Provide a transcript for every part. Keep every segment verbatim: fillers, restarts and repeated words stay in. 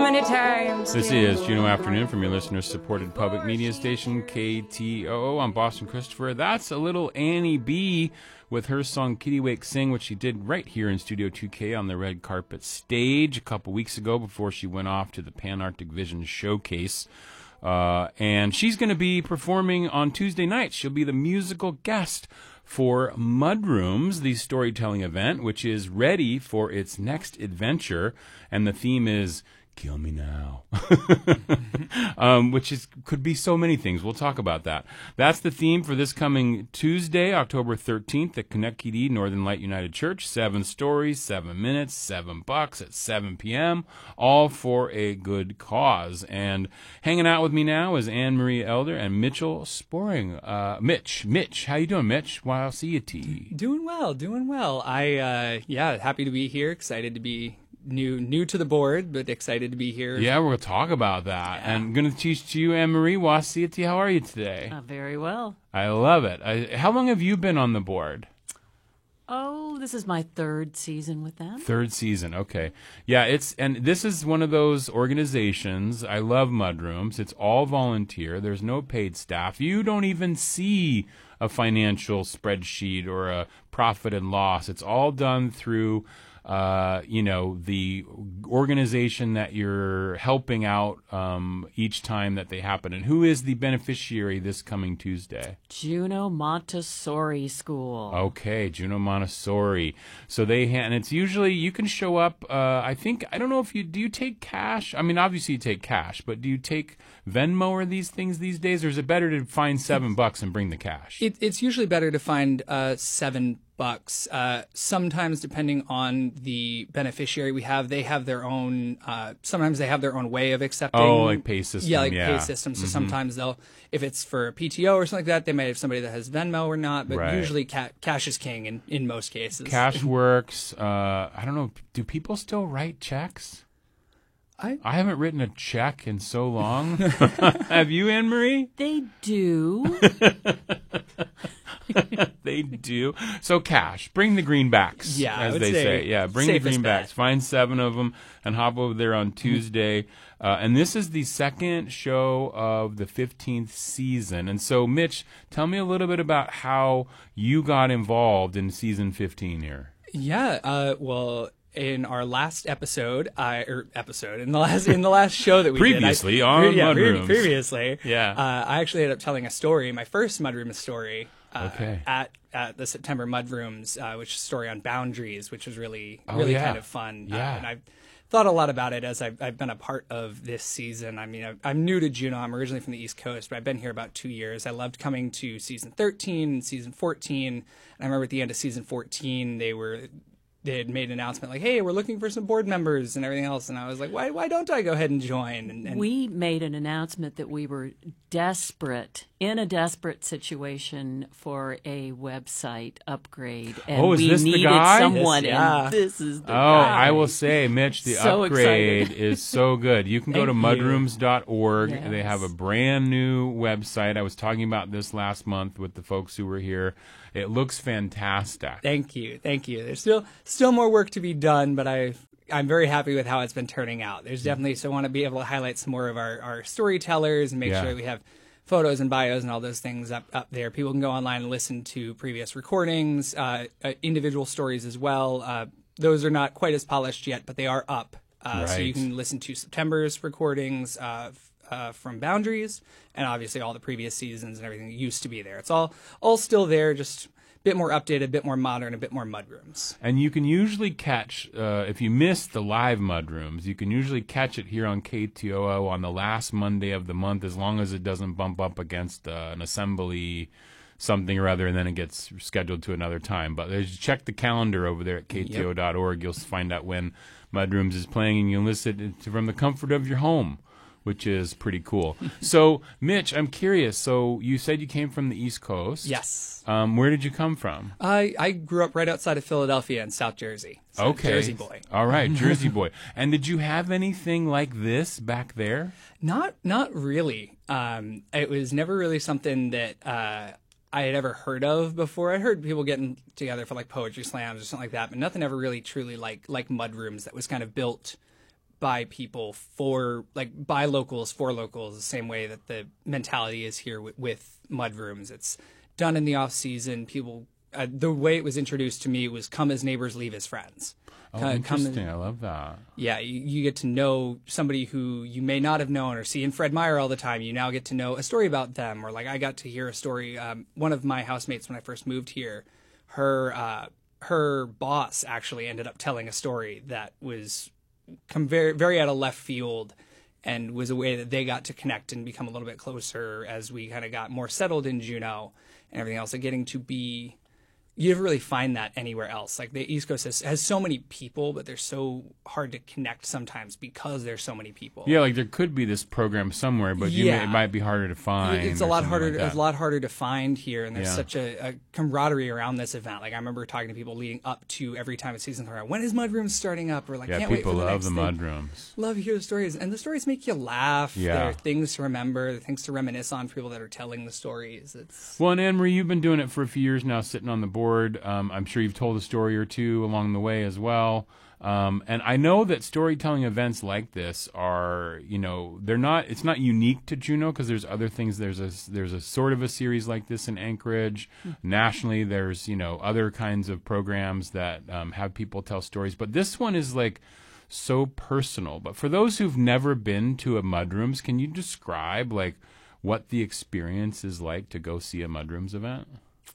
many times. This is Juneau Afternoon from your listener-supported public media station, K T O O. I'm Boston Christopher. That's a little Annie B with her song Kittiwake Sing, which she did right here in Studio two K on the red carpet stage a couple weeks ago before she went off to the Pan-Arctic Vision Showcase. Uh, and she's going to be performing on Tuesday night. She'll be the musical guest for Mudrooms, the storytelling event, which is ready for its next adventure. And the theme is Kill Me Now, um, which is could be so many things. We'll talk about that. That's the theme for this coming Tuesday, October thirteenth at Connecticut Northern Light United Church. Seven stories, seven minutes, seven bucks at seven p.m., all for a good cause. And hanging out with me now is Anne Marie Elder and Mitchell Sporing. Uh, Mitch, Mitch, how you doing, Mitch? Well, I'll see you, T. Doing well, doing well. I, uh, yeah, happy to be here, excited to be New new to the board, but excited to be here. Yeah, we're going to talk about that. Yeah. And I'm going to teach you, Anne-Marie Wasiati. How are you today? Uh, very well. I love it. I, how long have you been on the board? Oh, this is my third season with them. Third season, okay. Yeah, it's and this is one of those organizations. I love Mudrooms. It's all volunteer. There's no paid staff. You don't even see a financial spreadsheet or a profit and loss. It's all done through Uh, you know, the organization that you're helping out um, each time that they happen. And who is the beneficiary this coming Tuesday? Juneau Montessori School. Okay, Juneau Montessori. So they ha- and it's usually you can show up. Uh, I think I don't know if you do you take cash. I mean, obviously you take cash, but do you take Venmo or these things these days, or is it better to find seven bucks and bring the cash? It, it's usually better to find uh, seven bucks. Uh, sometimes, depending on the beneficiary we have, they have their own. Uh, sometimes they have their own way of accepting. Oh, like pay system. Yeah, like yeah. pay system. So mm-hmm. sometimes they'll, if it's for a P T O or something like that, they might have somebody that has Venmo or not. But right. usually, ca- cash is king in, in most cases. Cash works. Uh, I don't know. Do people still write checks? I, I haven't written a check in so long. Have you, Anne-Marie? They do. They do. So cash. Bring the greenbacks, yeah, as I would they say, say. Yeah, bring the greenbacks. Bet. Find seven of them and hop over there on Tuesday. Uh, and this is the second show of the fifteenth season. And so, Mitch, tell me a little bit about how you got involved in season fifteen here. Yeah, uh, well... In our last episode, I or episode in the last in the last show that we previously did, I, on yeah, Mudrooms. Previously, yeah, uh, I actually ended up telling a story, my first Mudroom story, uh, okay. at at the September Mudrooms, uh, which is a story on boundaries, which was really oh, really yeah. kind of fun. Yeah, uh, and I've thought a lot about it as I've, I've been a part of this season. I mean, I'm new to Juneau. I'm originally from the East Coast, but I've been here about two years. I loved coming to season thirteen and season fourteen. And I remember at the end of season fourteen, they were. They had made an announcement like, hey, we're looking for some board members and everything else. And I was like, why why don't I go ahead and join? And, and we made an announcement that we were desperate, in a desperate situation for a website upgrade. And oh, is we this needed the guy? someone, This, yeah. and this is the oh, guy. I will say, Mitch, the So upgrade excited. is so good. You can go to Thank you. mudrooms dot org. Yes. They have a brand new website. I was talking about this last month with the folks who were here. It looks fantastic. Thank you, thank you. There's still still more work to be done, but I I'm very happy with how it's been turning out. There's definitely so I want to be able to highlight some more of our, our storytellers and make Yeah. sure we have photos and bios and all those things up up there. People can go online and listen to previous recordings, uh, uh, individual stories as well. Uh, those are not quite as polished yet, but they are up. Uh, So Right. you can listen to September's recordings uh, uh, from Boundaries, and obviously all the previous seasons and everything that used to be there. It's all all still there, just a bit more updated, a bit more modern, a bit more Mudrooms. And you can usually catch, uh, if you missed the live Mudrooms, you can usually catch it here on K T O O on the last Monday of the month, as long as it doesn't bump up against uh, an assembly something or other, and then it gets scheduled to another time. But there's, check the calendar over there at K T O dot org. You'll find out when Mudrooms is playing, and you can listen to from the comfort of your home, which is pretty cool. So, Mitch, I'm curious. So you said you came from the East Coast. Yes. Um, where did you come from? I, I grew up right outside of Philadelphia in South Jersey. So Okay. Jersey boy. All right, Jersey boy. And did you have anything like this back there? Not not really. Um, it was never really something that uh, I had ever heard of before. I heard people getting together for like poetry slams or something like that, but nothing ever really truly like like Mudrooms that was kind of built by people for, like, by locals for locals, the same way that the mentality is here with, with Mudrooms. It's done in the off season. People, uh, the way it was introduced to me was come as neighbors, leave as friends. Oh, Come- interesting. come- I love that. Yeah, you, you get to know somebody who you may not have known or see in Fred Meyer all the time. You now get to know a story about them. Or like I got to hear a story. Um, one of my housemates when I first moved here, her uh, her boss actually ended up telling a story that was come very very out of left field, and was a way that they got to connect and become a little bit closer as we kind of got more settled in Juneau and everything else. And getting to be. You never really find that anywhere else. Like the East Coast has, has so many people, but they're so hard to connect sometimes because there's so many people. Yeah, like there could be this program somewhere, but you may, Yeah. it might be harder to find. It's a or lot something harder. like that. It's a lot harder to find here, and there's Yeah. such a, a camaraderie around this event. Like I remember talking to people leading up to every time a season started. When is Mudrooms starting up? Or like, Yeah, can't wait people for the love next the thing. Mudrooms. Love to hear the stories, and the stories make you laugh. Yeah. They're things to remember, they're things to reminisce on for people that are telling the stories. It's Well, and Anne Marie, you've been doing it for a few years now, sitting on the board. Um, I'm sure you've told a story or two along the way as well. Um, and I know that storytelling events like this are, you know, they're not. It's not unique to Juneau because there's other things. There's a there's a sort of a series like this in Anchorage. Nationally, there's you know other kinds of programs that um, have people tell stories. But this one is like so personal. But for those who've never been to a Mudrooms, can you describe like what the experience is like to go see a Mudrooms event?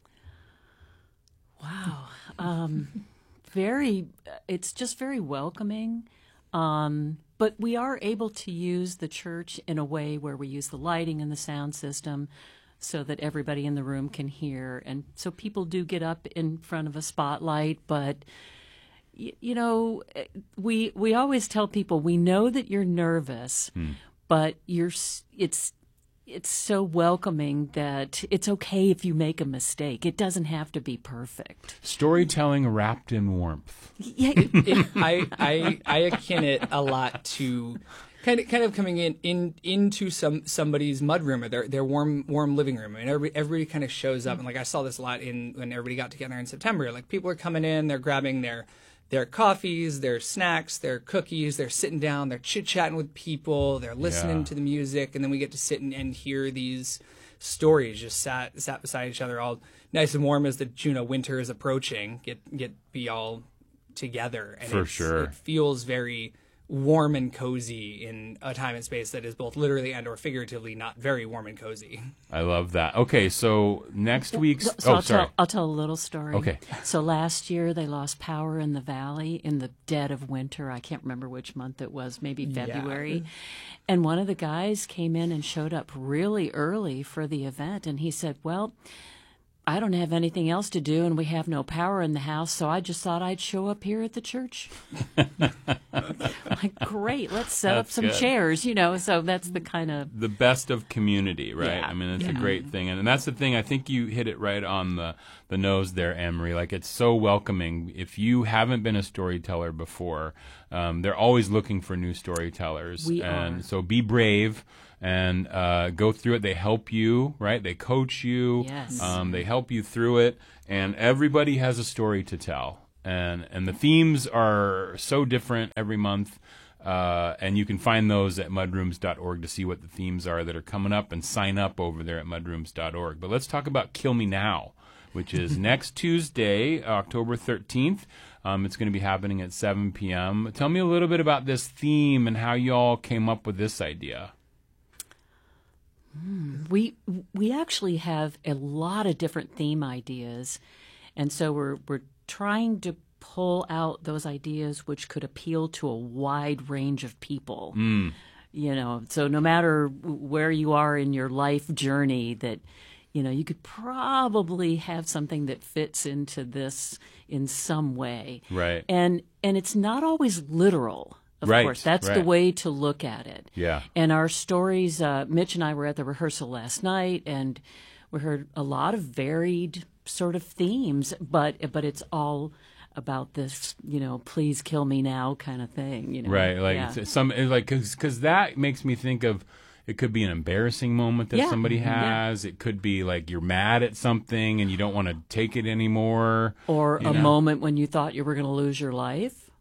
Wow. Um, very, it's just very welcoming. Um, but we are able to use the church in a way where we use the lighting and the sound system so that everybody in the room can hear. And so people do get up in front of a spotlight, but y- you know, we we always tell people we know that you're nervous, but you're s- it's it's so welcoming that it's okay if you make a mistake. It doesn't have to be perfect. Storytelling wrapped in warmth. Yeah, it, I, I I akin it a lot to kind of kind of coming in, in into some somebody's mudroom or their their warm warm living room. I mean, everybody everybody kind of shows up, and like I saw this a lot in when everybody got together in September. Like people are coming in, they're grabbing their their coffees, their snacks, their cookies, they're sitting down, they're chit chatting with people, they're listening Yeah. to the music, and then we get to sit and, and hear these stories just sat sat beside each other, all nice and warm as the Juneau winter is approaching. Get get be all together, and For it's- sure. it feels very warm and cozy in a time and space that is both literally and or figuratively not very warm and cozy. I love that. Okay, so next week's. So oh, I'll sorry. tell I'll tell a little story. Okay. So last year they lost power in the valley in the dead of winter. I can't remember which month it was, maybe February. And one of the guys came in and showed up really early for the event, and he said, "Well, I don't have anything else to do, and we have no power in the house, so I just thought I'd show up here at the church." Like, great, let's set up That's some good. chairs, you know. So that's the kind of The best of community, right? Yeah. I mean, it's a Yeah. great thing, and, and that's the thing. I think you hit it right on the the nose there, Emery. Like, it's so welcoming. If you haven't been a storyteller before, um, they're always looking for new storytellers, We and are. so be brave and uh, go through it. They help you, right? They coach you. Yes. Um, they help you through it, and everybody has a story to tell. And and the themes are so different every month. Uh, and you can find those at mudrooms dot org to see what the themes are that are coming up, and sign up over there at mudrooms dot org. But let's talk about Kill Me Now, which is next Tuesday, October thirteenth. Um, it's going to be happening at seven p.m. Tell me a little bit about this theme and how you all came up with this idea. We we actually have a lot of different theme ideas, and so we're we're trying to pull out those ideas which could appeal to a wide range of people. Mm. You know, so no matter where you are in your life journey, that you know you could probably have something that fits into this in some way. Right. And and it's not always literal. Of Right, course, that's right. the way to look at it. Yeah. And our stories, uh, Mitch and I were at the rehearsal last night, and we heard a lot of varied sort of themes, but but it's all about this, you know, please kill me now kind of thing. You know, Right, like Yeah. it's some it's like because that makes me think of it could be an embarrassing moment that Yeah, somebody yeah. has. It could be like you're mad at something and you don't want to take it anymore. Or you a know? moment when you thought you were going to lose your life.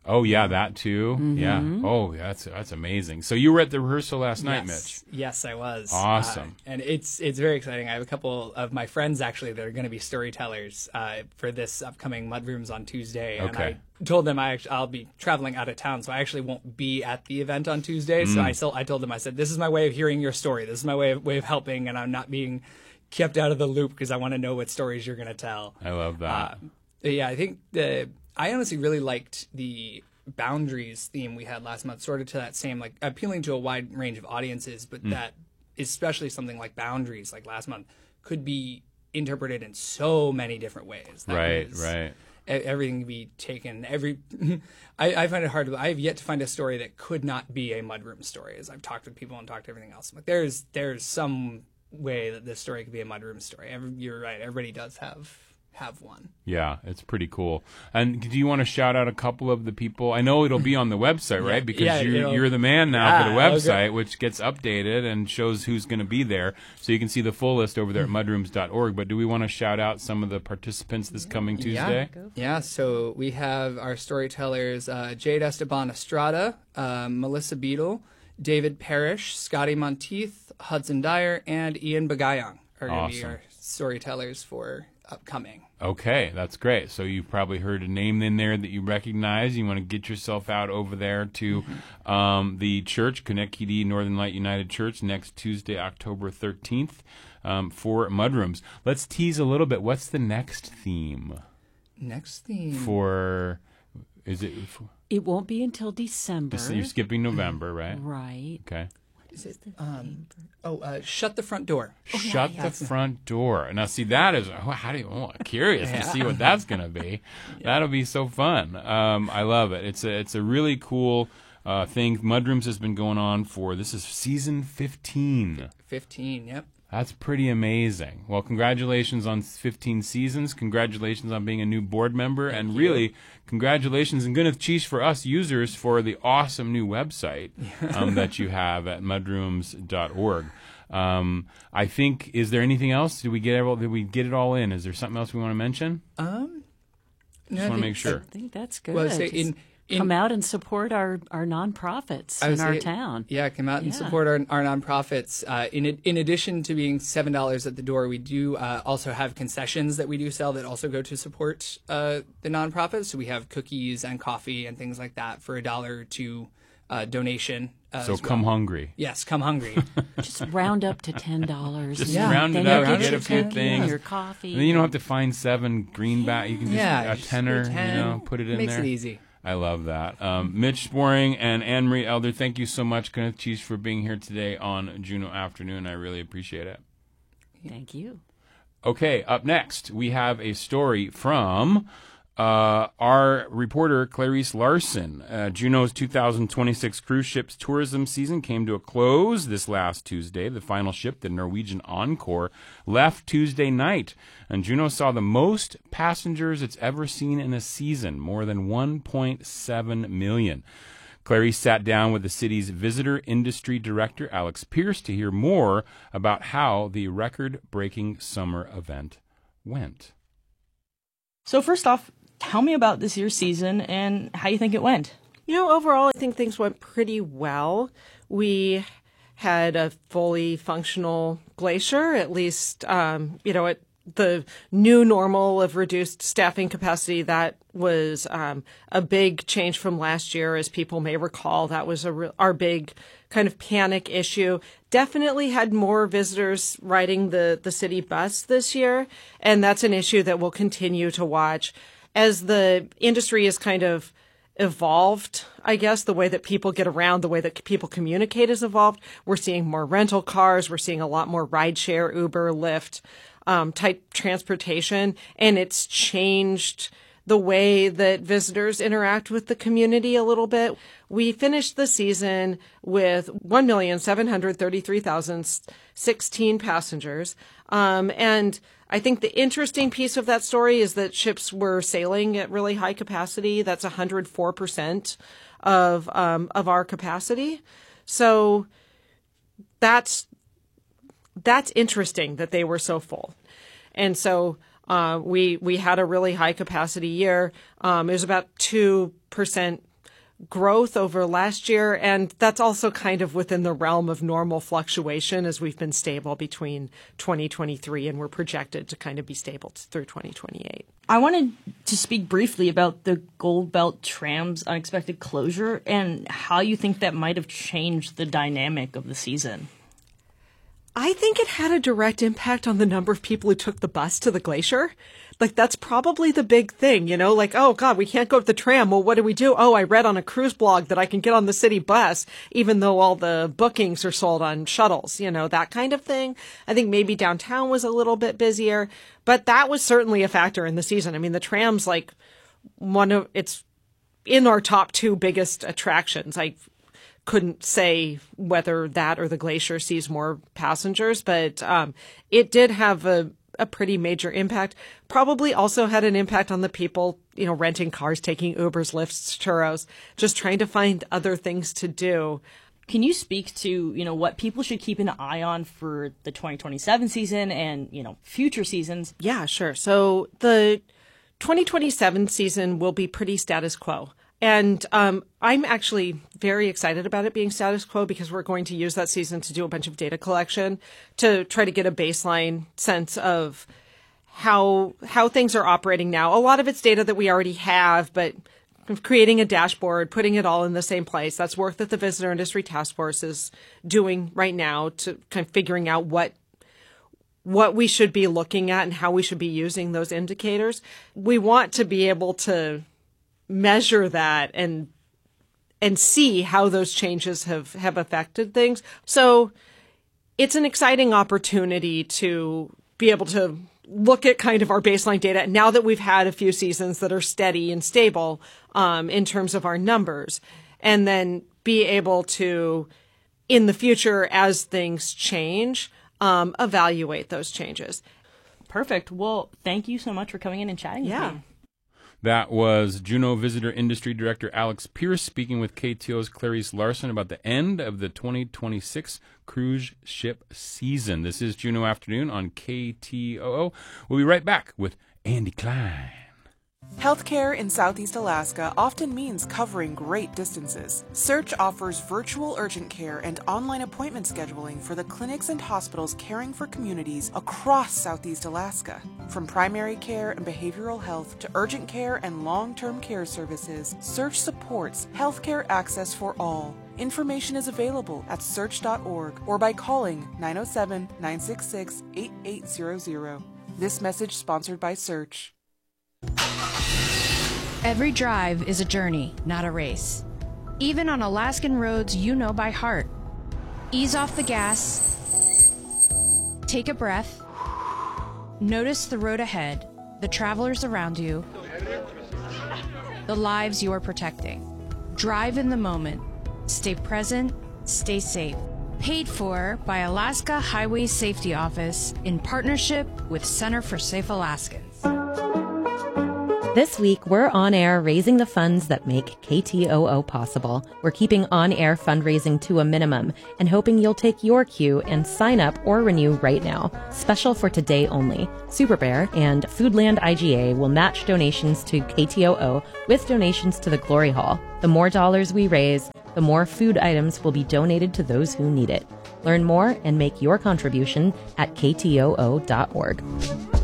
Oh yeah, that too. Mm-hmm. Yeah. Oh, that's that's amazing. So you were at the rehearsal last night, yes. Mitch. Yes, I was. Awesome. Uh, and it's it's very exciting. I have a couple of my friends actually that are going to be storytellers uh, for this upcoming Mudrooms on Tuesday. And Okay. I told them I actually, I'll be traveling out of town, so I actually won't be at the event on Tuesday. Mm. So I still I told them, I said, this is my way of hearing your story. This is my way of way of helping, and I'm not being kept out of the loop because I want to know what stories you're going to tell. I love that. Uh, yeah, I think the I honestly really liked the boundaries theme we had last month, sort of to that same, like, appealing to a wide range of audiences, but Mm. that especially something like boundaries, like last month, could be interpreted in so many different ways. That right, was- right. e- Everything can be taken. Every, I, I find it hard. I have yet to find a story that could not be a mudroom story. As I've talked with people and talked to everything else, I'm like, there's there's some way that this story could be a mudroom story. Every, you're right. Everybody does have have one. Yeah, it's pretty cool. And do you want to shout out a couple of the people? I know it'll be on the website, right? Because yeah, you're, it'll- you're the man now Ah, for the okay. website, which gets updated and shows who's going to be there. So you can see the full list over there at mudrooms dot org. But do we want to shout out some of the participants this coming Tuesday? Yeah, yeah. So we have our storytellers: uh, Jade Esteban Estrada, uh, Melissa Beadle, David Parrish, Scotty Monteith, Hudson Dyer, and Ian Bagayong are going to be Awesome. our storytellers for upcoming. Okay, that's great. So you've probably heard a name in there that you recognize. You want to get yourself out over there to um, the church, Konekidi Northern Light United Church, next Tuesday, October thirteenth, um, for Mudrooms. Let's tease a little bit. What's the next theme Next theme. for? Is it? For, It won't be until December. you're skipping November, right? Right. Okay. Is it, um, oh, uh, Shut the Front Door. Shut the front door. Now, see, that is, oh, how do you, oh, I'm curious to see what that's going to be. That'll be so fun. Um, I love it. It's a, it's a really cool uh, thing. Mudrooms has been going on for, this is season fifteen. fifteen, yep. That's pretty amazing. Well, congratulations on fifteen seasons. Congratulations on being a new board member. Thank and you. really, congratulations and Gwyneth Cheesh for us users for the awesome new website um, that you have at mudrooms dot org. Um, I think, is there anything else? Did we get it all, did we get it all in? Is there something else we want to mention? Um, no, Just I want to think- make sure. I think that's good. Well, say Just in, in, come out and support our, our nonprofits I in would our say- town. Yeah, come out and Yeah. support our, our nonprofits. Uh, in ad- in addition to being seven dollars at the door, we do uh, also have concessions that we do sell that also go to support uh, the nonprofits. So we have cookies and coffee and things like that for a dollar or two uh, donation. Uh, So as well. come hungry. Yes, come hungry. Just round up to ten dollars. Just Yeah. round then it you'll up, get you get your a few cookie, things. your coffee. And then you don't have to find seven greenback. You can just, yeah, a just tenner, do ten. you know, put it in Makes there. it easy. I love that. Um, Mitch Sporing and Anne Marie Elder, thank you so much, Gwyneth Cheesh, for being here today on Juno Afternoon. I really appreciate it. Thank you. Okay, up next, we have a story from uh, our reporter, Clarice Larson. Uh, Juno's two thousand twenty-six cruise ships tourism season came to a close this last Tuesday. The final ship, the Norwegian Encore, left Tuesday night, and Juno saw the most passengers it's ever seen in a season, more than one point seven million. Clarice sat down with the city's visitor industry director, Alex Pierce, to hear more about how the record-breaking summer event went. So first off, tell me about this year's season and how you think it went. You know, overall, I think things went pretty well. We had a fully functional glacier, at least, um, you know, at the new normal of reduced staffing capacity. That was um, a big change from last year, as people may recall. That was a re- our big kind of panic issue. Definitely had more visitors riding the, the city bus this year, and that's an issue that we'll continue to watch. As the industry is kind of evolved, I guess, the way that people get around, the way that people communicate has evolved. We're seeing more rental cars. We're seeing a lot more rideshare, Uber, Lyft, um, type transportation. And it's changed the way that visitors interact with the community a little bit. We finished the season with one million seven hundred thirty-three thousand sixteen passengers. Um, and I think the interesting piece of that story is that ships were sailing at really high capacity. That's one hundred four percent of um, of our capacity. So that's that's interesting that they were so full. And so uh, we we had a really high capacity year. Um, it was about two percent growth over last year, and that's also kind of within the realm of normal fluctuation as we've been stable between twenty twenty-three and we're projected to kind of be stable through twenty twenty-eight. I wanted to speak briefly about the Gold Belt Tram's unexpected closure and how you think that might have changed the dynamic of the season. I think it had a direct impact on the number of people who took the bus to the glacier. Like, that's probably the big thing, you know, like, oh, God, we can't go with the tram. Well, what do we do? Oh, I read on a cruise blog that I can get on the city bus, even though all the bookings are sold on shuttles, you know, that kind of thing. I think maybe downtown was a little bit busier, but that was certainly a factor in the season. I mean, the tram's like one of, it's in our top two biggest attractions. I couldn't say whether that or the glacier sees more passengers, but um, it did have a, a pretty major impact. Probably also had an impact on the people, you know, renting cars, taking Ubers, Lyfts, Turos, just trying to find other things to do. Can you speak to, you know, what people should keep an eye on for the twenty twenty-seven season and, you know, future seasons? Yeah, sure. So the twenty twenty-seven season will be pretty status quo. And um, I'm actually very excited about it being status quo because we're going to use that season to do a bunch of data collection to try to get a baseline sense of how how things are operating now. A lot of it's data that we already have, but creating a dashboard, putting it all in the same place. That's work that the Visitor Industry Task Force is doing right now to kind of figuring out what what we should be looking at and how we should be using those indicators. We want to be able to measure that and and see how those changes have, have affected things. So it's an exciting opportunity to be able to look at kind of our baseline data now that we've had a few seasons that are steady and stable um, in terms of our numbers, and then be able to, in the future, as things change, um, evaluate those changes. Perfect. Well, thank you so much for coming in and chatting Yeah. with me. That was Juneau Visitor Industry Director Alex Pierce speaking with K T O O's Clarice Larson about the end of the twenty twenty-six cruise ship season. This is Juneau Afternoon on K T O O. We'll be right back with Andy Klein. Healthcare in Southeast Alaska often means covering great distances. Search offers virtual urgent care and online appointment scheduling for the clinics and hospitals caring for communities across Southeast Alaska. From primary care and behavioral health to urgent care and long-term care services, Search supports healthcare access for all. Information is available at search dot org or by calling nine oh seven, nine six six, eight eight zero zero. This message sponsored by Search. Every drive is a journey, not a race. Even on Alaskan roads you know by heart. Ease off the gas. Take a breath. Notice the road ahead, the travelers around you, the lives you are protecting. Drive in the moment. Stay present. Stay safe. Paid for by Alaska Highway Safety Office in partnership with Center for Safe Alaskans. This week, we're on air raising the funds that make K T O O possible. We're keeping on-air fundraising to a minimum and hoping you'll take your cue and sign up or renew right now. Special for today only. Super Bear and Foodland I G A will match donations to K T O O with donations to the Glory Hall. The more dollars we raise, the more food items will be donated to those who need it. Learn more and make your contribution at K T O O dot org.